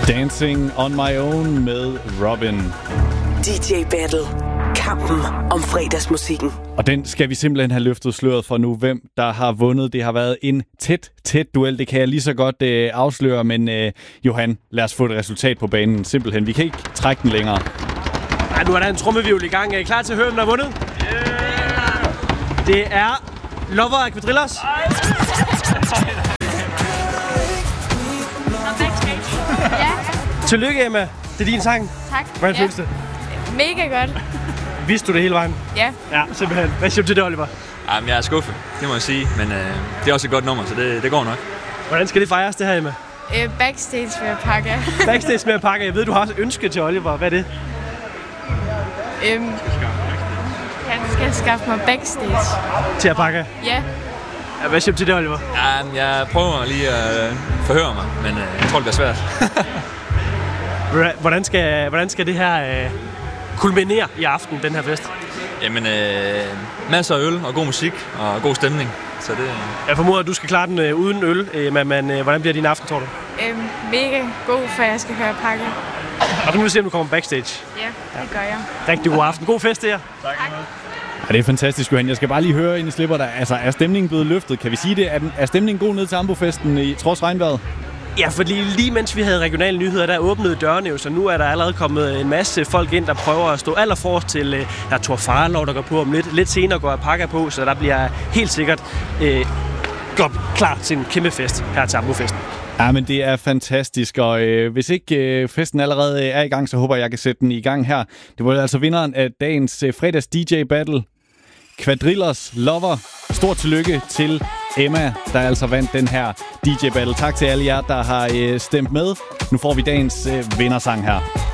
Dancing on my own med Robin. DJ Battle. Kampen om fredagsmusikken. Og den skal vi simpelthen have løftet sløret for nu, hvem der har vundet. Det har været en tæt duel, det kan jeg lige så godt afsløre. Men Johan, lad os få et resultat på banen. Simpelthen, vi kan ikke trække den længere. Ja, nu er der en trommevivl i gang. Er I klar til at høre, hvem der har vundet? Yeah! Det er Lover af Quadrillos. Ja. Tillykke, Emma. Det er din sang. Tak. Hvordan føles det? Mega godt. Vidste du det hele vejen? Ja. Ja, simpelthen. Hvad siger du til det, Oliver? Jamen, jeg er skuffet, det må jeg sige. Men det er også et godt nummer, så det går nok. Hvordan skal det fejres, det her, Emma? Backstage med at pakke. Backstage med at pakke. Jeg ved, du har også ønske til Oliver. Hvad er det? Jeg skal skaffe mig backstage. Til at pakke? Ja. Ja, hvad siger du til det, Oliver? Jamen, jeg prøver lige at forhøre mig, men jeg tror, det bliver svært. Hvordan skal det her kulminere i aften, den her fest? Jamen, masser af øl og god musik og god stemning. Så det... Jeg formoder, at du skal klare den uden øl, men hvordan bliver din aften, tror du? Mega god, for jeg skal høre pakke. Og nu vil vi se, om du kommer backstage. Ja, det gør jeg. Rigtig god aften. God fest, det her. Tak. Ja, det er fantastisk, Johan. Jeg skal bare lige høre, inden I slipper der. Altså, er stemningen blevet løftet? Kan vi sige det? Er stemningen god ned til Ambofesten i trods regnvejret? Ja, fordi lige mens vi havde regionale nyheder, der åbnede dørene jo, så nu er der allerede kommet en masse folk ind, der prøver at stå allerforrest til Thor Farlov, der går på om lidt. Lidt senere går Pakker på, så der bliver helt sikkert klar til en kæmpe fest her til Ambofesten. Ja, men det er fantastisk, og hvis ikke festen allerede er i gang, så håber jeg kan sætte den i gang her. Det var altså vinderen af dagens fredags DJ Battle, Quadrillos Lover. Stort tillykke til Emma, der altså vandt den her DJ Battle. Tak til alle jer, der har stemt med. Nu får vi dagens vindersang her.